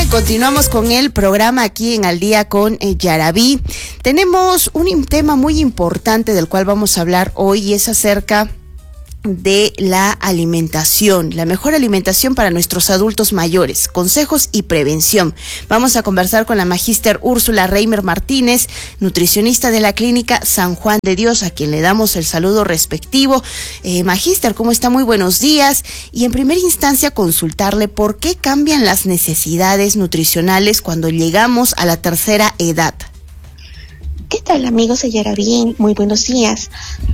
Continuamos con el programa aquí en Al Día con Yaraví. Tenemos un tema muy importante del cual vamos a hablar hoy y es acerca de la alimentación, la mejor alimentación para nuestros adultos mayores, consejos y prevención. Vamos a conversar con la magíster Úrsula Reimer Martínez, nutricionista de la Clínica San Juan de Dios, a quien le damos el saludo respectivo. Magíster, ¿cómo está? Muy buenos días. Y en primera instancia consultarle por qué cambian las necesidades nutricionales cuando llegamos a la tercera edad. ¿Qué tal, amigos de Yaraví? Muy buenos días.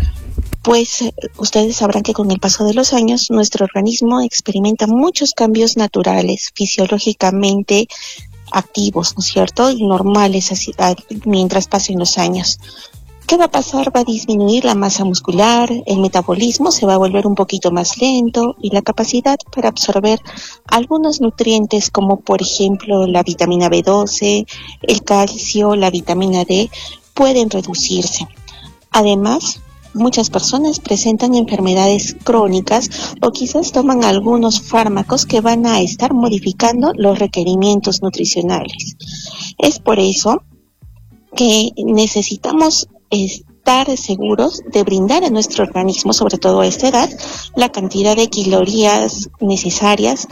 Pues ustedes sabrán que con el paso de los años nuestro organismo experimenta muchos cambios naturales, fisiológicamente activos, ¿no es cierto? Y normales así, mientras pasen los años. ¿Qué va a pasar? Va a disminuir la masa muscular, el metabolismo se va a volver un poquito más lento y la capacidad para absorber algunos nutrientes como por ejemplo la vitamina B12, el calcio, la vitamina D pueden reducirse. Además, muchas personas presentan enfermedades crónicas o quizás toman algunos fármacos que van a estar modificando los requerimientos nutricionales. Es por eso que necesitamos estar seguros de brindar a nuestro organismo, sobre todo a esta edad, la cantidad de calorías necesarias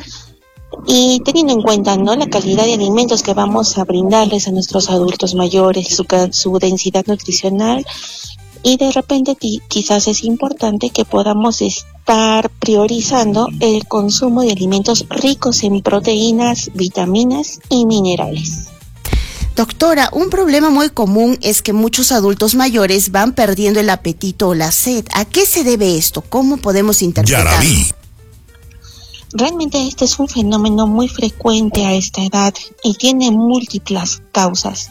y teniendo en cuenta, ¿no?, la calidad de alimentos que vamos a brindarles a nuestros adultos mayores, su densidad nutricional. Y de repente quizás es importante que podamos estar priorizando el consumo de alimentos ricos en proteínas, vitaminas y minerales. Doctora, un problema muy común es que muchos adultos mayores van perdiendo el apetito o la sed. ¿A qué se debe esto? ¿Cómo podemos interpretarlo? Yaraví. Realmente este es un fenómeno muy frecuente a esta edad y tiene múltiples causas.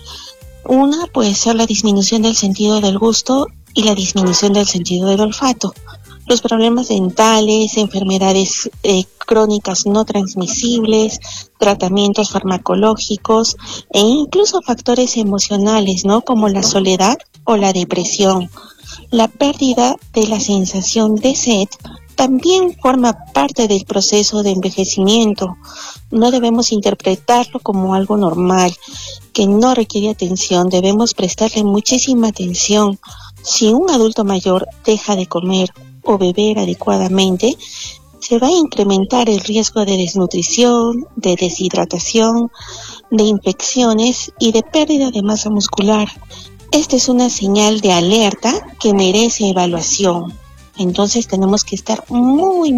Una puede ser la disminución del sentido del gusto y la disminución del sentido del olfato. Los problemas dentales, enfermedades crónicas no transmisibles, tratamientos farmacológicos e incluso factores emocionales, ¿no?, como la soledad o la depresión. La pérdida de la sensación de sed también forma parte del proceso de envejecimiento. No debemos interpretarlo como algo normal, que no requiere atención. Debemos prestarle muchísima atención. Si un adulto mayor deja de comer o beber adecuadamente, se va a incrementar el riesgo de desnutrición, de deshidratación, de infecciones y de pérdida de masa muscular. Esta es una señal de alerta que merece evaluación. Entonces tenemos que estar muy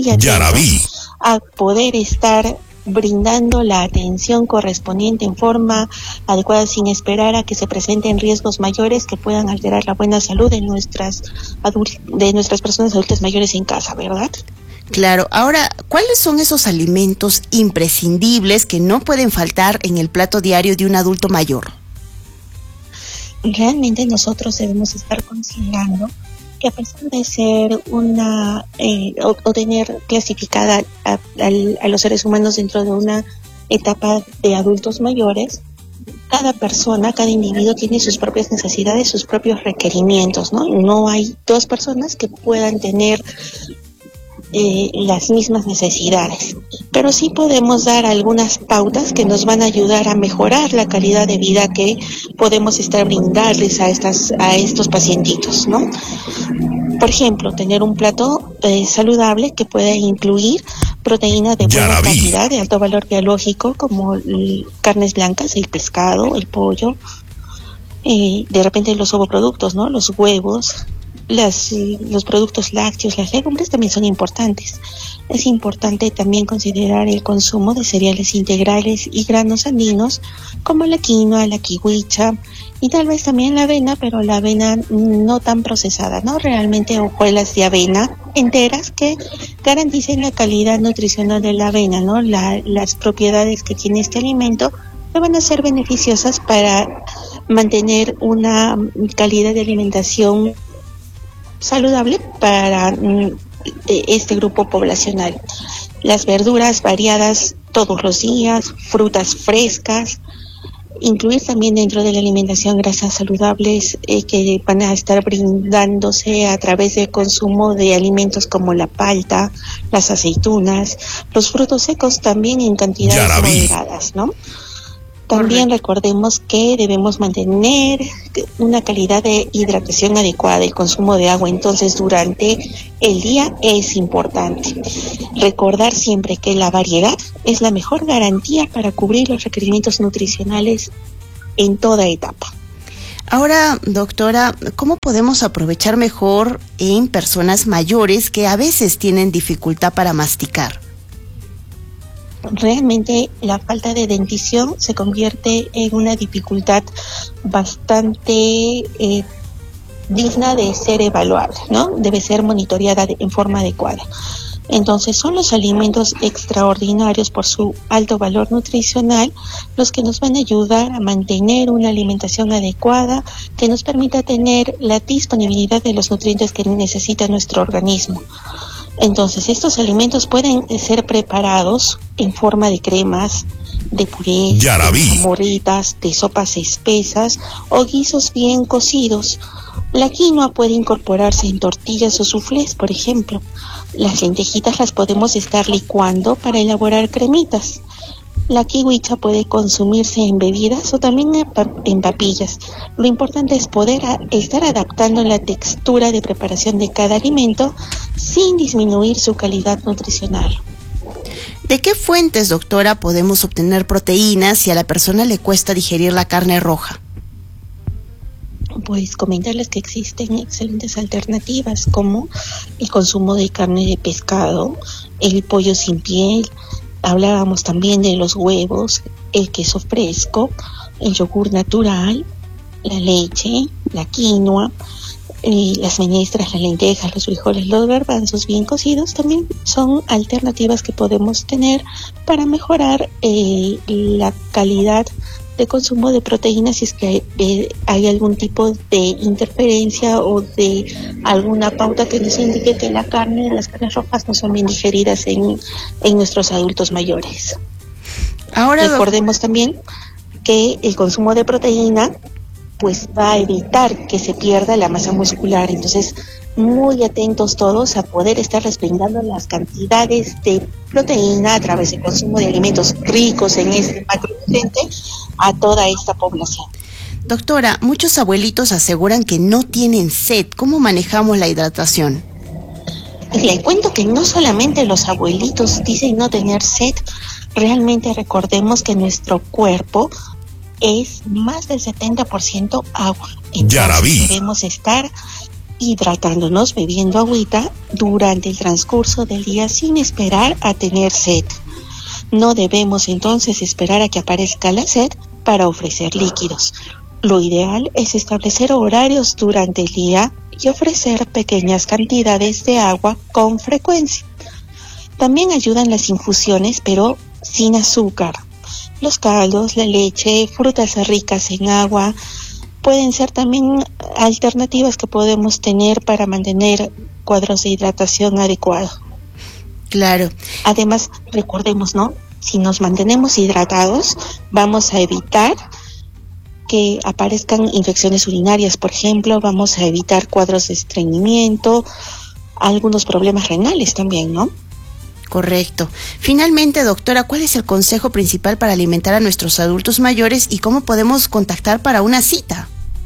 atentos a poder estar brindando la atención correspondiente en forma adecuada sin esperar a que se presenten riesgos mayores que puedan alterar la buena salud de nuestras personas adultas mayores en casa, ¿verdad? Claro. Ahora, ¿cuáles son esos alimentos imprescindibles que no pueden faltar en el plato diario de un adulto mayor? Realmente nosotros debemos estar considerando que a pesar de ser o tener clasificada a los seres humanos dentro de una etapa de adultos mayores, cada persona, cada individuo tiene sus propias necesidades, sus propios requerimientos, ¿no? No hay dos personas que puedan tener las mismas necesidades, pero sí podemos dar algunas pautas que nos van a ayudar a mejorar la calidad de vida que podemos estar brindarles a estos pacientitos, ¿no? Por ejemplo, tener un plato saludable que pueda incluir proteínas de buena calidad, de alto valor biológico, como carnes blancas, el pescado, el pollo, de repente los ovoproductos, ¿no?, los huevos, los productos lácteos, las legumbres también son importantes. Es importante también considerar el consumo de cereales integrales y granos andinos como la quinoa, la kiwicha y tal vez también la avena, pero la avena no tan procesada, ¿no? Realmente hojuelas de avena enteras que garanticen la calidad nutricional de la avena, ¿no? Las propiedades que tiene este alimento que van a ser beneficiosas para mantener una calidad de alimentación saludable para este grupo poblacional. Las verduras variadas todos los días, frutas frescas, Incluir también dentro de la alimentación grasas saludables que van a estar brindándose a través del consumo de alimentos como la palta, las aceitunas, los frutos secos también en cantidades moderadas, ¿no? También recordemos que debemos mantener una calidad de hidratación adecuada, el consumo de agua entonces durante el día es importante. Recordar siempre que la variedad es la mejor garantía para cubrir los requerimientos nutricionales en toda etapa. Ahora, doctora, ¿cómo podemos aprovechar mejor en personas mayores que a veces tienen dificultad para masticar? Realmente la falta de dentición se convierte en una dificultad bastante digna de ser evaluable, ¿no? Debe ser monitoreada en forma adecuada. Entonces son los alimentos extraordinarios por su alto valor nutricional los que nos van a ayudar a mantener una alimentación adecuada que nos permita tener la disponibilidad de los nutrientes que necesita nuestro organismo. Entonces, estos alimentos pueden ser preparados en forma de cremas, de purés, de morritas, de sopas espesas o guisos bien cocidos. La quinoa puede incorporarse en tortillas o suflés, por ejemplo. Las lentejitas las podemos estar licuando para elaborar cremitas. La kiwicha puede consumirse en bebidas o también en papillas. Lo importante es poder estar adaptando la textura de preparación de cada alimento sin disminuir su calidad nutricional. ¿De qué fuentes, doctora, podemos obtener proteínas si a la persona le cuesta digerir la carne roja? Pues comentarles que existen excelentes alternativas como el consumo de carne de pescado, el pollo sin piel. Hablábamos también de los huevos, el queso fresco, el yogur natural, la leche, la quinoa, las menestras, las lentejas, los frijoles, los garbanzos bien cocidos también son alternativas que podemos tener para mejorar la calidad de consumo de proteínas si es que hay algún tipo de interferencia o de alguna pauta que nos indique que las carnes rojas no son bien digeridas en nuestros adultos mayores. Ahora recordemos también que el consumo de proteína pues va a evitar que se pierda la masa muscular, entonces muy atentos todos a poder estar brindando las cantidades de proteína a través del consumo de alimentos ricos en este macronutriente a toda esta población. Doctora, muchos abuelitos aseguran que no tienen sed. ¿Cómo manejamos la hidratación? Le cuento que no solamente los abuelitos dicen no tener sed, realmente recordemos que nuestro cuerpo es más del 70% agua. Entonces debemos estar hidratándonos, bebiendo agüita durante el transcurso del día sin esperar a tener sed. No debemos entonces esperar a que aparezca la sed para ofrecer líquidos. Lo ideal es establecer horarios durante el día y ofrecer pequeñas cantidades de agua con frecuencia. También ayudan las infusiones, pero sin azúcar. Los caldos, la leche, frutas ricas en agua pueden ser también alternativas que podemos tener para mantener cuadros de hidratación adecuados. Claro. Además, recordemos, ¿no? Si nos mantenemos hidratados, vamos a evitar que aparezcan infecciones urinarias, por ejemplo, vamos a evitar cuadros de estreñimiento, algunos problemas renales también, ¿no? Correcto. Finalmente, doctora, ¿cuál es el consejo principal para alimentar a nuestros adultos mayores y cómo podemos contactar para una cita?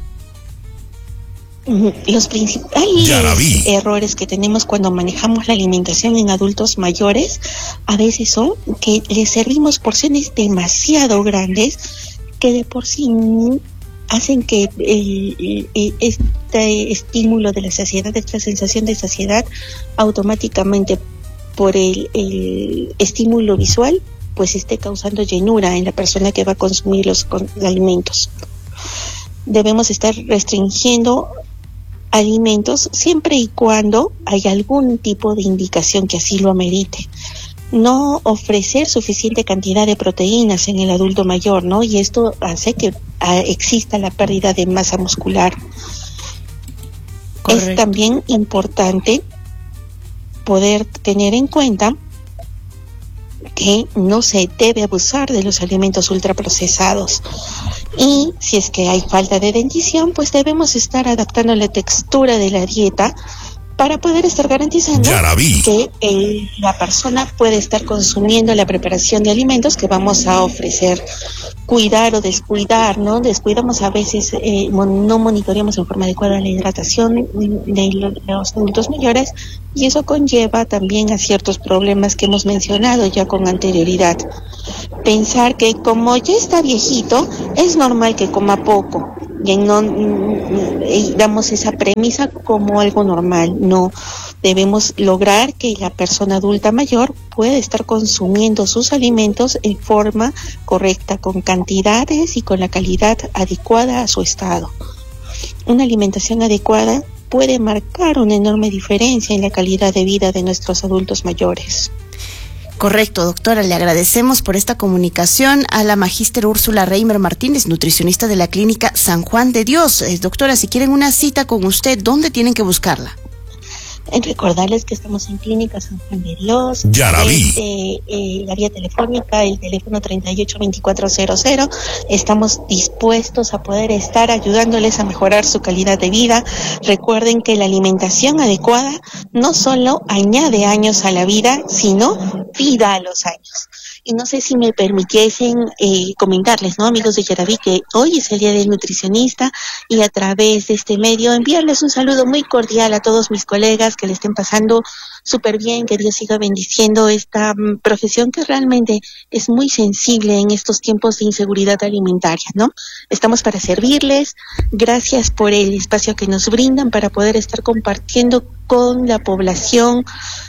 Los principales errores que tenemos cuando manejamos la alimentación en adultos mayores a veces son que les servimos porciones demasiado grandes que de por sí hacen que este estímulo de la saciedad, esta sensación de saciedad automáticamente por el estímulo visual pues esté causando llenura en la persona que va a consumir los alimentos. Debemos estar restringiendo alimentos siempre y cuando haya algún tipo de indicación que así lo amerite. No ofrecer suficiente cantidad de proteínas en el adulto mayor, ¿no? Y esto hace que exista la pérdida de masa muscular. Correcto. Es también importante poder tener en cuenta que no se debe abusar de los alimentos ultraprocesados. Y si es que hay falta de dentición, pues debemos estar adaptando la textura de la dieta para poder estar garantizando que la persona puede estar consumiendo la preparación de alimentos que vamos a ofrecer. Cuidar o descuidar, ¿no? Descuidamos a veces, no monitoreamos en forma adecuada la hidratación de los adultos mayores, y eso conlleva también a ciertos problemas que hemos mencionado ya con anterioridad. Pensar que como ya está viejito, es normal que coma poco. Y no damos esa premisa como algo normal. No, debemos lograr que la persona adulta mayor pueda estar consumiendo sus alimentos en forma correcta, con cantidades y con la calidad adecuada a su estado. Una alimentación adecuada puede marcar una enorme diferencia en la calidad de vida de nuestros adultos mayores. Correcto, doctora. Le agradecemos por esta comunicación a la magíster Úrsula Reimer Martínez, nutricionista de la Clínica San Juan de Dios. Doctora, si quieren una cita con usted, ¿dónde tienen que buscarla? Recordarles que estamos en Clínica San Juan de Dios. Yaraví. La vía telefónica, el teléfono 382400. Estamos dispuestos a poder estar ayudándoles a mejorar su calidad de vida. Recuerden que la alimentación adecuada no solo añade años a la vida, sino vida a los años. Y no sé si me permitiesen comentarles, ¿no, amigos de Yaraví, que hoy es el Día del Nutricionista, y a través de este medio enviarles un saludo muy cordial a todos mis colegas, que le estén pasando súper bien, que Dios siga bendiciendo esta profesión que realmente es muy sensible en estos tiempos de inseguridad alimentaria, ¿no? Estamos para servirles. Gracias por el espacio que nos brindan para poder estar compartiendo con la población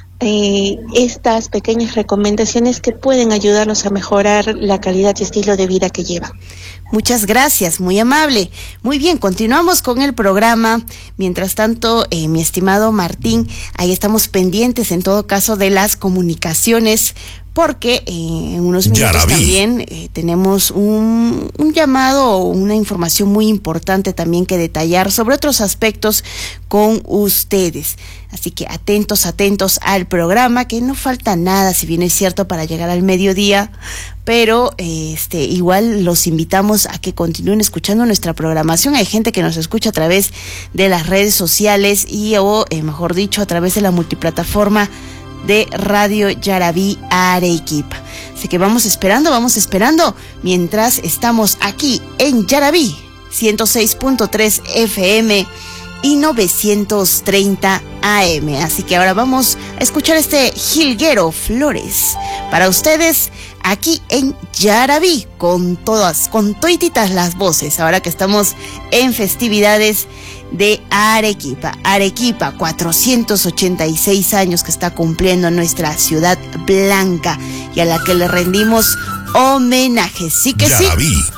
estas pequeñas recomendaciones que pueden ayudarnos a mejorar la calidad y estilo de vida que llevan. Muchas gracias, muy amable. Muy bien, continuamos con el programa. Mientras tanto, mi estimado Martín, ahí estamos pendientes en todo caso de las comunicaciones, porque en unos minutos Yaraví. también tenemos un llamado o una información muy importante también que detallar sobre otros aspectos con ustedes. Así que atentos al programa, que no falta nada, si bien es cierto, para llegar al mediodía, pero igual los invitamos a que continúen escuchando nuestra programación. Hay gente que nos escucha a través de las redes sociales o mejor dicho, a través de la multiplataforma de Radio Yaraví Arequipa. Así que vamos esperando mientras estamos aquí en Yaraví 106.3 FM y 930 AM. Así que ahora vamos a escuchar este jilguero Flores para ustedes aquí en Yaraví, con toititas las voces, ahora que estamos en festividades de Arequipa. Arequipa, 486 años que está cumpliendo nuestra ciudad blanca y a la que le rendimos homenaje. Sí que Yaraví. Sí.